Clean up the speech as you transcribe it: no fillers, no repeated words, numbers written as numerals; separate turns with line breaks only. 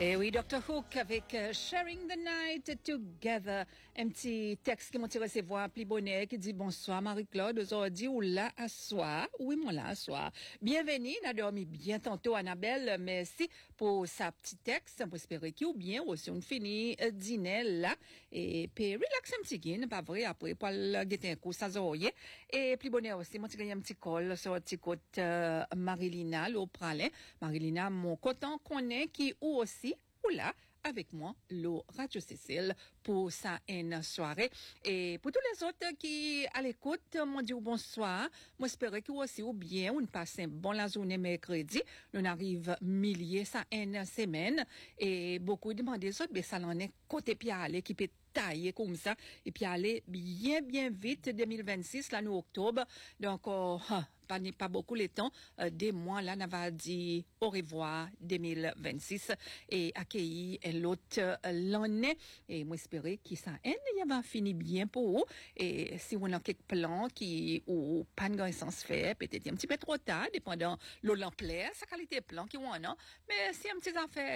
Et oui, Dr. Hook avec Sharing the Night Together. Un petit texte qui m'a tiré ses voix, plus bonnet, qui dit bonsoir Marie-Claude, aujourd'hui ou là à soir. Oui, mon là à soir. Bienvenue, n'a dormi bien tantôt Annabelle. Merci pour sa petite texte. On espérer qu'il ou bien aussi on finit dîner là. Et puis relax un petit guin, pas vrai, après pour le guetter un coup, ça zoye. Et plus bonnet aussi, moi tiré un petit col sur un petit côté Marilina, l'eau pralin. Marilina, mon coton connaît qui ou aussi ou là, avec moi, le Radio Cécile, pour sa une soirée. Et pour tous les autres qui, à l'écoute, m'ont dit bonsoir. Moi, j'espère que vous aussi, ou bien, on passe un bon la journée mercredi. On arrive milliers, ça une semaine. Et beaucoup demandent des autres, mais ça l'en est côté puis aller, qui peut tailler comme ça, et puis aller bien vite, 2026, là, nous, octobre. Donc, pas beaucoup le temps, des mois, là, on va dire au revoir, 2026, et accueillir l'autre l'année, et moi, espérer qu'il ça va finir bien pour vous, et si on a quelques plans qui, ou pas de sens fait, peut-être un petit peu trop tard, dépendant l'eau l'ampleur, sa qualité plan qui on a, mais si un petit affaire